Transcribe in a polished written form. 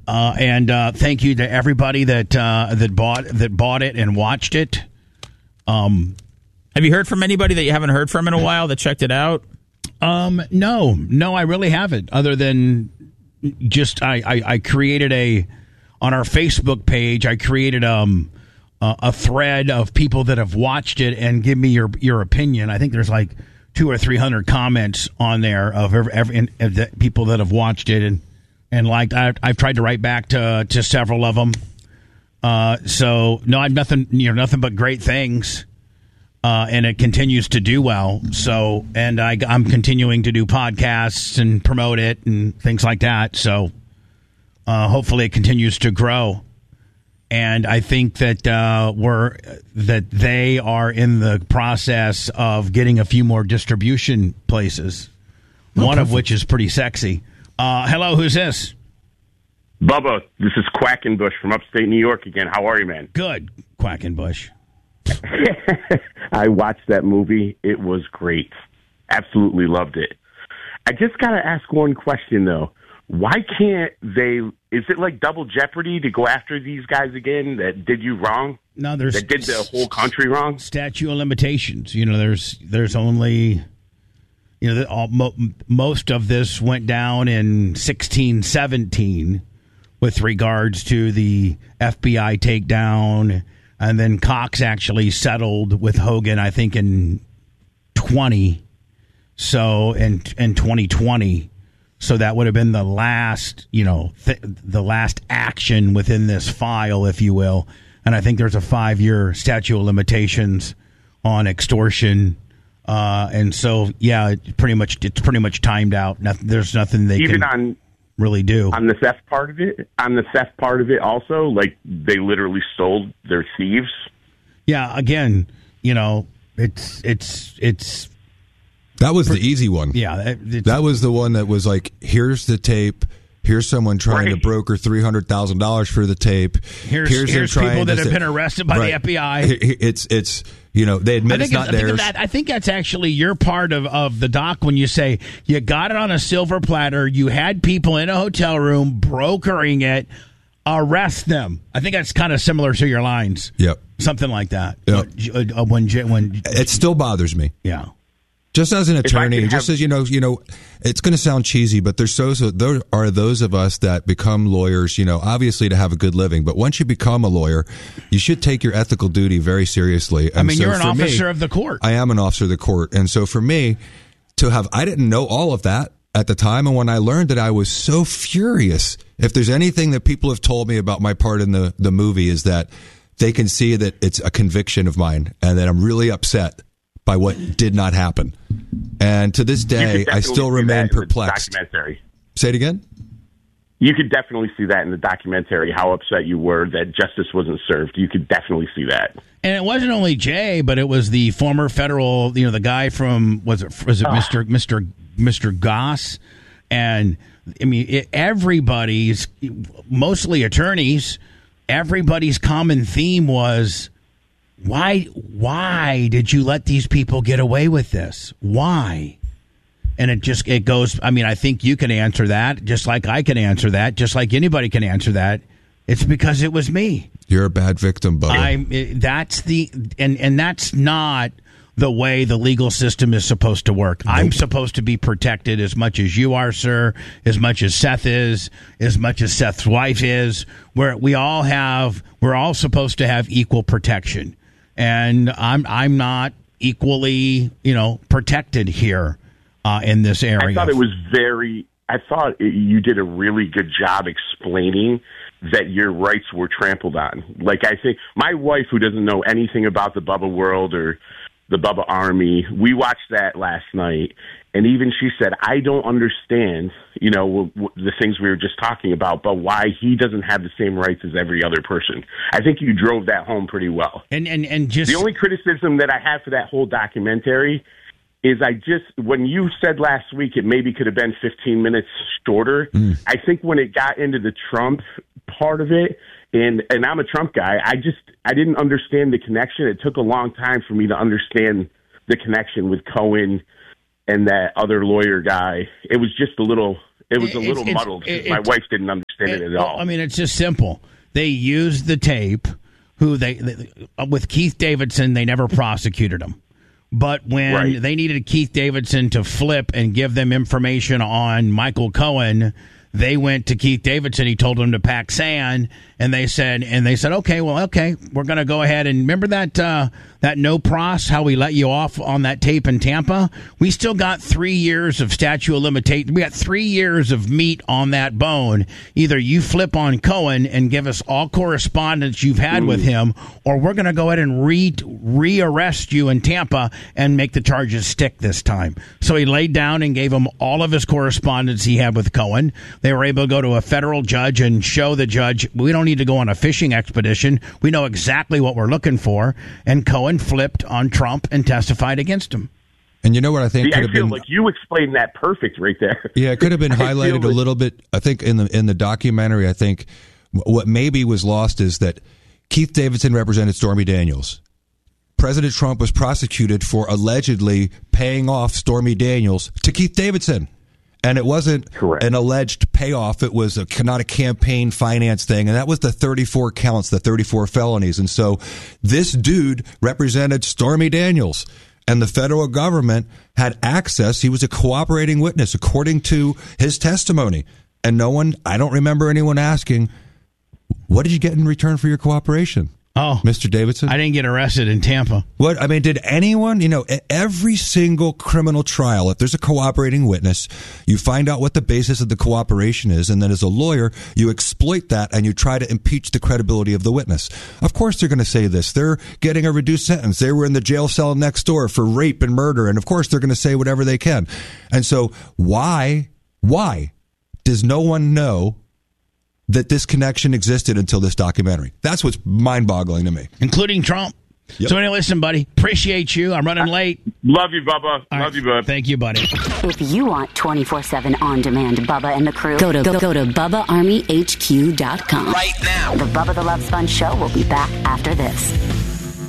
And thank you to everybody that bought it and watched it. Have you heard from anybody that you haven't heard from in a while that checked it out? No, I really haven't. Other than just I created on our Facebook page. I created a thread of people that have watched it and give me your opinion. I think there's like 200 or 300 comments on there of the people that have watched it and like I've tried to write back to several of them. So no, I've nothing but great things. And it continues to do well. So, and I'm continuing to do podcasts and promote it and things like that. So, hopefully, it continues to grow. And I think that they are in the process of getting a few more distribution places. One of which is pretty sexy. Hello, who's this? Bubba, this is Quackenbush from upstate New York again. How are you, man? Good, Quackenbush. I watched that movie. It was great. Absolutely loved it. I just got to ask one question, though. Why can't they... Is it like double jeopardy to go after these guys again that did you wrong? No, there's... That did the whole country wrong? Statute of limitations. There's only... most of this went down in 1617 with regards to the FBI takedown... And then Cox actually settled with Hogan, I think, in 2020. So that would have been the last, the last action within this file, if you will. And I think there's a 5-year statute of limitations on extortion. And so, yeah, it's pretty much timed out. There's nothing they can really do on the theft part of it. Also, like they literally stole their thieves. Yeah, again, it's that was the easy one. Yeah, that was the one that was like, here's the tape. Here's someone trying to broker $300,000 for the tape. Here's people that have been arrested by the FBI. It's they admit it's not theirs. I think that's actually your part of the doc when you say you got it on a silver platter. You had people in a hotel room brokering it. Arrest them. I think that's kind of similar to your lines. Yep, something like that. Yep. When it still bothers me. Yeah. Just as an attorney, just as it's going to sound cheesy, but there are those of us that become lawyers, obviously to have a good living. But once you become a lawyer, you should take your ethical duty very seriously. And you're an officer of the court. I am an officer of the court. And so for me, I didn't know all of that at the time. And when I learned that, I was so furious. If there's anything that people have told me about my part in the movie is that they can see that it's a conviction of mine and that I'm really upset by what did not happen. And to this day, I still remain perplexed. Documentary. Say it again? You could definitely see that in the documentary, how upset you were that justice wasn't served. You could definitely see that. And it wasn't only Jay, but it was the former federal, the guy from, was it Mr. Goss? And, everybody's, mostly attorneys, everybody's common theme was, Why did you let these people get away with this? Why? And it goes, I think you can answer that, just like I can answer that, just like anybody can answer that. It's because it was me. You're a bad victim, buddy. And that's not the way the legal system is supposed to work. Nope. I'm supposed to be protected as much as you are, sir, as much as Seth is, as much as Seth's wife is. We're all supposed to have equal protection. And I'm not equally, protected here in this area. I thought you did a really good job explaining that your rights were trampled on. Like, I think my wife, who doesn't know anything about the Bubba world or the Bubba Army, we watched that last night, and even she said, I don't understand, the things we were just talking about, but why he doesn't have the same rights as every other person. I think you drove that home pretty well. And just the only criticism that I have for that whole documentary is when you said last week it maybe could have been 15 minutes shorter, I think when it got into the Trump part of it, and I'm a Trump guy, I didn't understand the connection. It took a long time for me to understand the connection with Cohen and that other lawyer guy. It was just a little muddled. My wife didn't understand. understand it at all. I mean, it's just simple. They used the tape. With Keith Davidson, they never prosecuted him. But when they needed Keith Davidson to flip and give them information on Michael Cohen, they went to Keith Davidson. He told them to pack sand, and they said, okay, we're going to go ahead and remember that no pros, how we let you off on that tape in Tampa. We still got 3 years of statute of limitations. We got 3 years of meat on that bone. Either you flip on Cohen and give us all correspondence you've had with him, or we're going to go ahead and re-arrest you in Tampa and make the charges stick this time. So he laid down and gave him all of his correspondence he had with Cohen. They were able to go to a federal judge and show the judge, we don't need to go on a fishing expedition. We know exactly what we're looking for. And Cohen flipped on Trump and testified against him. And you know what I think could have feel been like you explained that perfect right there. Yeah, it could have been highlighted a little bit. I think in the documentary, I think what maybe was lost is that Keith Davidson represented Stormy Daniels. President Trump was prosecuted for allegedly paying off Stormy Daniels to Keith Davidson. And it wasn't an alleged payoff. It was not a campaign finance thing. And that was the 34 counts, the 34 felonies. And so this dude represented Stormy Daniels. And the federal government had access. He was a cooperating witness, according to his testimony. And I don't remember anyone asking, what did you get in return for your cooperation? Oh, Mr. Davidson? I didn't get arrested in Tampa. What? I mean, did anyone, every single criminal trial, if there's a cooperating witness, you find out what the basis of the cooperation is, and then as a lawyer, you exploit that and you try to impeach the credibility of the witness. Of course they're going to say this. They're getting a reduced sentence. They were in the jail cell next door for rape and murder, and of course they're going to say whatever they can. And so why does no one know that this connection existed until this documentary? That's what's mind-boggling to me. Including Trump. Yep. So anyway, listen, buddy, appreciate you. I'm running late. Love you, Bubba. All Love right. you, bud. Thank you, buddy. If you want 24/7 on-demand Bubba and the crew, go to BubbaArmyHQ.com. Right now. The Bubba the Love Sponge Show will be back after this.